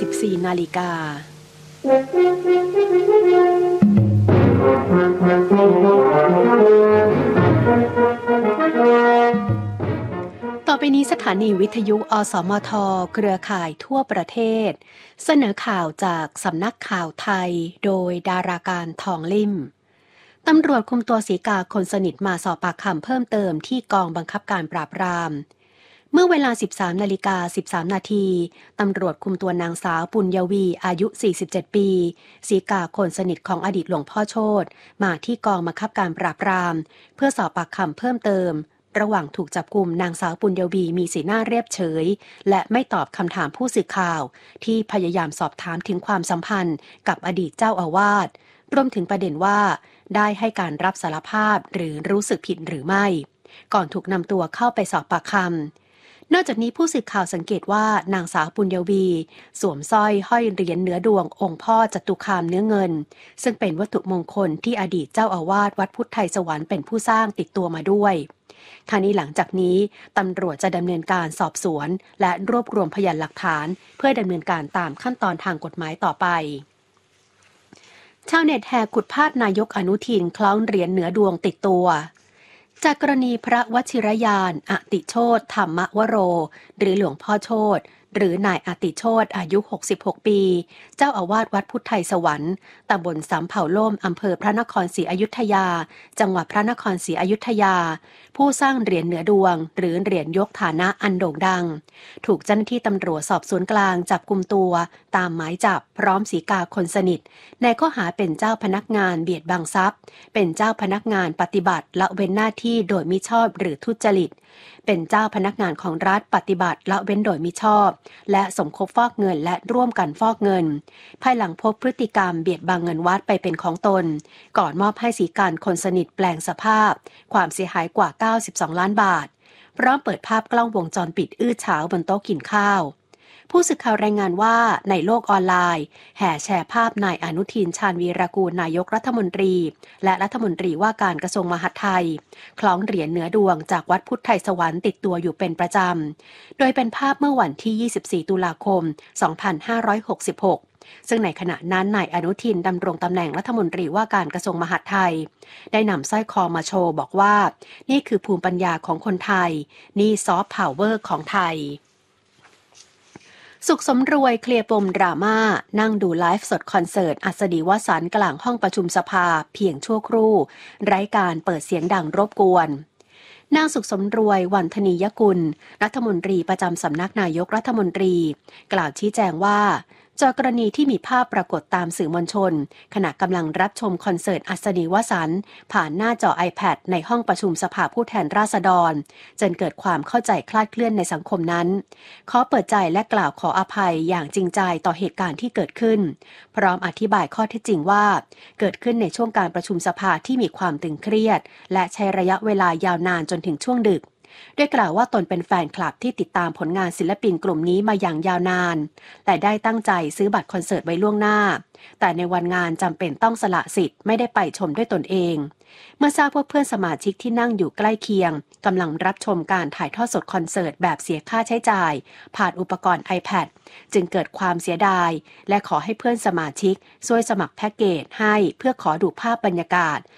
14 นาฬิกาต่อไปนี้สถานีวิทยุอสมทเครือข่ายทั่วประเทศเสนอข่าวจากสำนักข่าวไทยโดยดาราการทองลิ่มตำรวจคุมตัวศรีกาคนสนิทมาสอบปากคำเพิ่มเติมที่กองบังคับการปราบปรามเมื่อเวลา 13:13 นาทีตำรวจคุมตัวนางสาวปุญญวีอายุ 47 ปีศรีกาคนสนิทของอดีตหลวงพ่อโชติมาที่กองบังคับการปราบปรามเพื่อสอบปากคำเพิ่มเติมระหว่างถูกจับกุมนางสาวปุญญวีมีสีหน้าเรียบเฉยและไม่ตอบคำถามผู้สื่อข่าวที่พยายามสอบถามถึงความสัมพันธ์กับอดีตเจ้าอาวาสรวมถึงประเด็นว่าได้ให้การรับสารภาพหรือรู้สึกผิดหรือไม่ก่อนถูกนำตัวเข้าไปสอบปากคำนอกจากนี้ผู้สื่อข่าวสังเกตว่านางสาวปุญญวีสวมสร้อยห้อยเหรียญเนื้อดวงองค์พ่อจตุคามเนื้อเงินซึ่งเป็นวัตถุมงคลที่อดีตเจ้าอาวาสวัดพุทธไทยสวรรค์เป็นผู้สร้างติดตัวมาด้วยทางนี้หลังจากนี้ตำรวจจะดำเนินการสอบสวนและรวบรวมพยานหลักฐานเพื่อดำเนินการตามขั้นตอนทางกฎหมายต่อไปชาวเน็ตแห่ขุดภาพนายกอนุทินคล้องเหรียญเหนือดวงติดตัวจากกรณีพระวชิรยานอติโชติธรรมวโรหรือหลวงพ่อโชติหรือนายอติโชติอายุ66ปีเจ้าอาวาสวัดพุทธไทยสวรรค์ตำบลสำเภาล่มอำเภอพระนครศรีอยุธยาจังหวัดพระนครศรีอยุธยาผู้สร้างเหรียญเหนือดวงหรือเหรียญยกฐานะอันโด่งดังถูกเจ้าหน้าที่ตำรวจสอบสวนกลางจับกุมตัวตามหมายจับพร้อมศรีกาคนสนิทในข้อหาเป็นเจ้าพนักงานเบียดบังทรัพย์เป็นเจ้าพนักงานปฏิบัติละเว้นหน้าที่โดยมิชอบหรือทุจริตเป็นเจ้าพนักงานของรัฐปฏิบัติละเว้นโดยมิชอบและสมคบฟอกเงินและร่วมกันฟอกเงินภายหลังพบพฤติกรรมเบียดบังเงินวัดไปเป็นของตนก่อนมอบให้ศรีการคนสนิทแปลงสภาพความเสียหายกว่า92ล้านบาทพร้อมเปิดภาพกล้องวงจรปิดอื้อฉาวบนโต๊ะกินข้าวผู้สื่อข่าวรายงานว่าในโลกออนไลน์แห่แชร์ภาพนายอนุทินชาญวีรกูลนายกรัฐมนตรีและรัฐมนตรีว่าการกระทรวงมหาดไทยคล้องเหรียญเหนือดวงจากวัดพุทธไทยสวรรค์ติดตัวอยู่เป็นประจำโดยเป็นภาพเมื่อวันที่24ตุลาคม2566ซึ่งในขณะนั้นนายอนุทินดำรงตำแหน่งรัฐมนตรีว่าการกระทรวงมหาดไทยได้นำสร้อยคอมาโชว์บอกว่านี่คือภูมิปัญญาของคนไทยนี่ซอฟต์พาวเวอร์ของไทยสุขสมรวยเคลียร์ปมดราม่านั่งดูไลฟ์สดคอนเสิร์ตอัศดีวสันต์กลางห้องประชุมสภาเพียงชั่วครู่ไร้การเปิดเสียงดังรบกวนนางสุขสมรวยวันธนียกุลรัฐมนตรีประจำสำนักนายกรัฐมนตรีกล่าวชี้แจงว่าจากกรณีที่มีภาพปรากฏตามสื่อมวลชนขณะกำลังรับชมคอนเสิร์ตอัศนีวสันต์ผ่านหน้าจอ iPad ในห้องประชุมสภาผู้แทนราษฎรจนเกิดความเข้าใจคลาดเคลื่อนในสังคมนั้นขอเปิดใจและกล่าวขออภัยอย่างจริงใจต่อเหตุการณ์ที่เกิดขึ้นพร้อมอธิบายข้อเท็จจริงว่าเกิดขึ้นในช่วงการประชุมสภาที่มีความตึงเครียดและใช้ระยะเวลายาวนานจนถึงช่วงดึกด้วยกล่าวว่าตนเป็นแฟนคลับที่ติดตามผลงานศิลปินกลุ่มนี้มาอย่างยาวนานและได้ตั้งใจซื้อบัตรคอนเสิร์ตไว้ล่วงหน้าแต่ในวันงานจำเป็นต้องสละสิทธิ์ไม่ได้ไปชมด้วยตนเองเมื่อทราบว่าเพื่อนสมาชิกที่นั่งอยู่ใกล้เคียงกำลังรับชมการถ่ายทอดสดคอนเสิร์ตแบบเสียค่าใช้จ่ายผ่านอุปกรณ์ iPad จึงเกิดความเสียดายและขอให้เพื่อนสมาชิกช่วยสมัครแพ็กเกจให้เพื่อขอดูภาพบรรยากาศ